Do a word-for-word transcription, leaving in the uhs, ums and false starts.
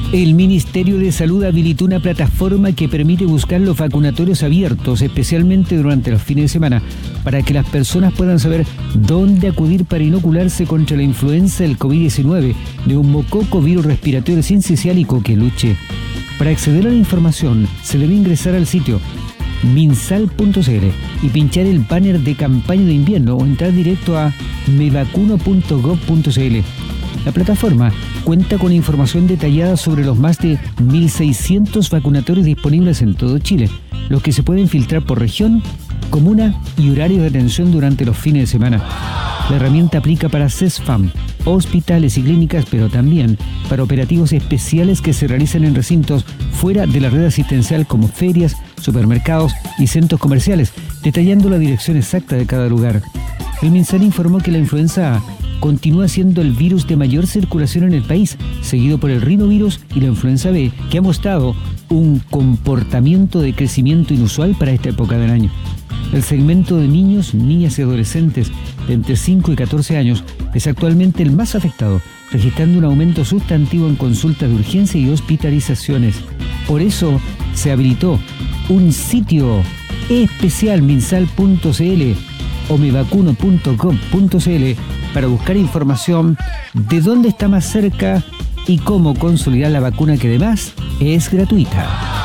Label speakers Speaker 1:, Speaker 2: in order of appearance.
Speaker 1: El Ministerio de Salud habilitó una plataforma que permite buscar los vacunatorios abiertos, especialmente durante los fines de semana, para que las personas puedan saber dónde acudir para inocularse contra la influenza del covid diecinueve, neumococo, virus respiratorio sincicial y coqueluche. Para acceder a la información, se debe ingresar al sitio minsal punto c l y pinchar el banner de campaña de invierno o entrar directo a me vacuno punto gov punto c l. La plataforma cuenta con información detallada sobre los más de mil seiscientos vacunatorios disponibles en todo Chile, los que se pueden filtrar por región, comuna y horario de atención durante los fines de semana. La herramienta aplica para CESFAM, hospitales y clínicas, pero también para operativos especiales que se realizan en recintos fuera de la red asistencial como ferias, supermercados y centros comerciales, detallando la dirección exacta de cada lugar. El MinSal informó que la influenza A continúa siendo el virus de mayor circulación en el país, seguido por el rinovirus y la influenza B, que ha mostrado un comportamiento de crecimiento inusual para esta época del año. El segmento de niños, niñas y adolescentes de entre cinco y catorce años es actualmente el más afectado, registrando un aumento sustantivo en consultas de urgencia y hospitalizaciones. Por eso se habilitó un sitio especial minsal punto c l o me vacuno punto gov punto c l para buscar información de dónde está más cerca y cómo consolidar la vacuna, que además es gratuita.